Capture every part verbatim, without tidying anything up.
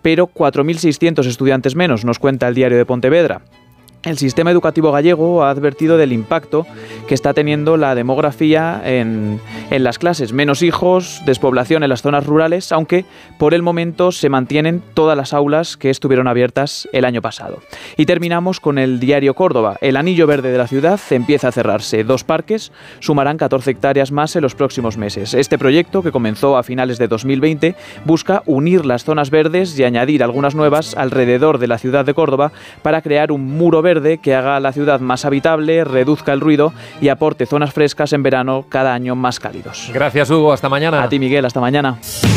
pero cuatro mil seiscientos estudiantes menos, nos cuenta el Diario de Pontevedra. El sistema educativo gallego ha advertido del impacto que está teniendo la demografía en, en las clases. Menos hijos, despoblación en las zonas rurales, aunque por el momento se mantienen todas las aulas que estuvieron abiertas el año pasado. Y terminamos con el Diario Córdoba. El anillo verde de la ciudad empieza a cerrarse. Dos parques sumarán catorce hectáreas más en los próximos meses. Este proyecto, que comenzó a finales de dos mil veinte, busca unir las zonas verdes y añadir algunas nuevas alrededor de la ciudad de Córdoba para crear un muro verde verde que haga la ciudad más habitable, reduzca el ruido y aporte zonas frescas en verano cada año más cálidos. Gracias, Hugo. Hasta mañana. A ti, Miguel. Hasta mañana.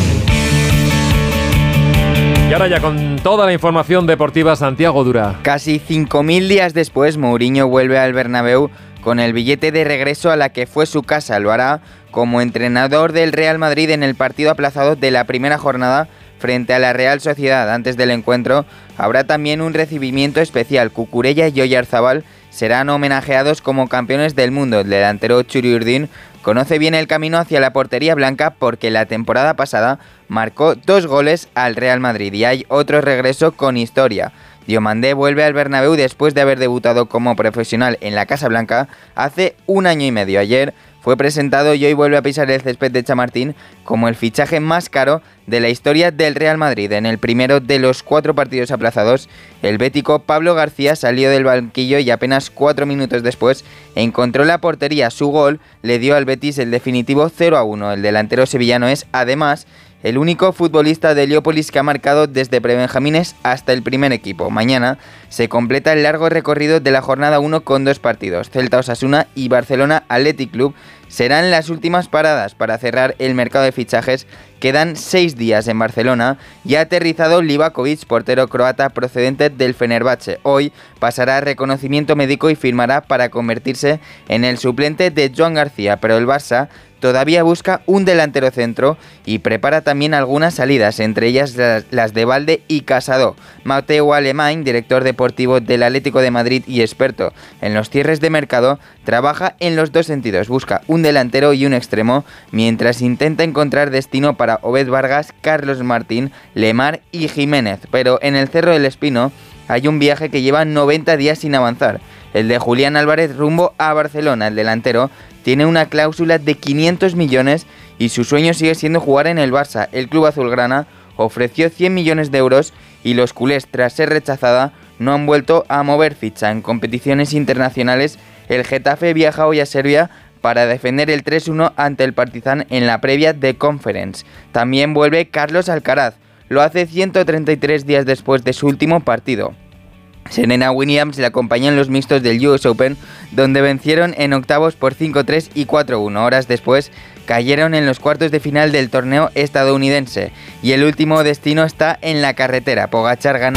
Y ahora ya con toda la información deportiva, Santiago Dura. Casi cinco mil días después, Mourinho vuelve al Bernabéu con el billete de regreso a la que fue su casa. Lo hará como entrenador del Real Madrid en el partido aplazado de la primera jornada frente a la Real Sociedad. Antes del encuentro habrá también un recibimiento especial. Cucurella y Oyarzabal serán homenajeados como campeones del mundo. El delantero Txuri Urdin conoce bien el camino hacia la portería blanca porque la temporada pasada marcó dos goles al Real Madrid y hay otro regreso con historia. Diomandé vuelve al Bernabéu después de haber debutado como profesional en la Casa Blanca hace un año y medio. Ayer fue presentado y hoy vuelve a pisar el césped de Chamartín como el fichaje más caro de la historia del Real Madrid. En el primero de los cuatro partidos aplazados, el bético Pablo García salió del banquillo y apenas cuatro minutos después encontró la portería. Su gol le dio al Betis el definitivo cero a uno. El delantero sevillano es, además, el único futbolista de Heliópolis que ha marcado desde prebenjamines hasta el primer equipo. Mañana se completa el largo recorrido de la jornada uno con dos partidos. Celta Osasuna y Barcelona Athletic Club serán las últimas paradas para cerrar el mercado de fichajes. Quedan seis días en Barcelona y ha aterrizado Livakovic, portero croata procedente del Fenerbahce. Hoy pasará reconocimiento médico y firmará para convertirse en el suplente de Joan García, pero el Barça todavía busca un delantero centro y prepara también algunas salidas, entre ellas las de Valde y Casado. Mateu Alemany, director deportivo del Atlético de Madrid y experto en los cierres de mercado, trabaja en los dos sentidos. Busca un delantero y un extremo, mientras intenta encontrar destino para Obed Vargas, Carlos Martín, Lemar y Jiménez. Pero en el Cerro del Espino hay un viaje que lleva noventa días sin avanzar. El de Julián Álvarez rumbo a Barcelona. El delantero tiene una cláusula de quinientos millones y su sueño sigue siendo jugar en el Barça. El club azulgrana ofreció cien millones de euros y los culés, tras ser rechazada, no han vuelto a mover ficha. En competiciones internacionales, el Getafe viaja hoy a Serbia para defender el tres uno ante el Partizan en la previa de Conference. También vuelve Carlos Alcaraz. Lo hace ciento treinta y tres días después de su último partido. Serena Williams le acompañó en los mixtos del U S Open, donde vencieron en octavos por cinco tres y cuatro uno. Horas después cayeron en los cuartos de final del torneo estadounidense. Y el último destino está en la carretera. Pogačar ganó.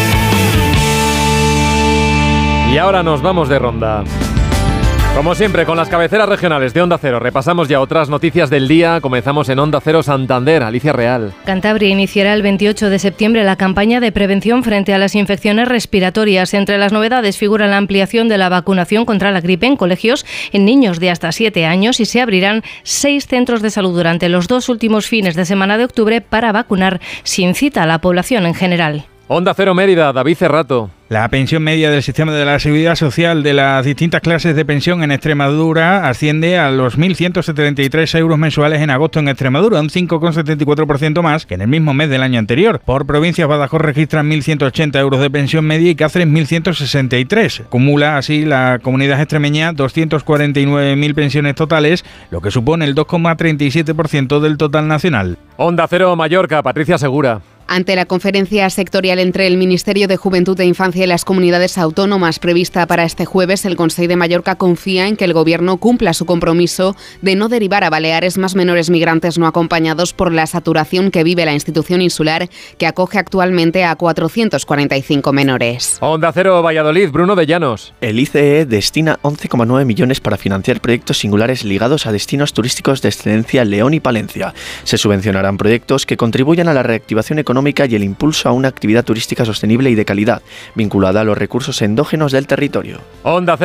Y ahora nos vamos de ronda. Como siempre, con las cabeceras regionales de Onda Cero, repasamos ya otras noticias del día. Comenzamos en Onda Cero Santander. Alicia Real. Cantabria iniciará el veintiocho de septiembre la campaña de prevención frente a las infecciones respiratorias. Entre las novedades figura la ampliación de la vacunación contra la gripe en colegios en niños de hasta siete años y se abrirán seis centros de salud durante los dos últimos fines de semana de octubre para vacunar sin cita a la población en general. Onda Cero Mérida, David Cerrato. La pensión media del sistema de la Seguridad Social de las distintas clases de pensión en Extremadura asciende a los mil ciento setenta y tres euros mensuales en agosto en Extremadura, un cinco coma setenta y cuatro por ciento más que en el mismo mes del año anterior. Por provincias, Badajoz registra mil ciento ochenta euros de pensión media y Cáceres mil ciento sesenta y tres. Acumula así la comunidad extremeña doscientas cuarenta y nueve mil pensiones totales, lo que supone el dos coma treinta y siete por ciento del total nacional. Onda Cero Mallorca, Patricia Segura. Ante la conferencia sectorial entre el Ministerio de Juventud e Infancia y las comunidades autónomas prevista para este jueves, el Consell de Mallorca confía en que el Gobierno cumpla su compromiso de no derivar a Baleares más menores migrantes no acompañados por la saturación que vive la institución insular, que acoge actualmente a cuatrocientos cuarenta y cinco menores. Onda Cero Valladolid, Bruno de Llanos. El I C E destina once coma nueve millones para financiar proyectos singulares ligados a destinos turísticos de excelencia León y Palencia. Se subvencionarán proyectos que contribuyan a la reactivación económica y el impulso a una actividad turística sostenible y de calidad, vinculada a los recursos endógenos del territorio. Onda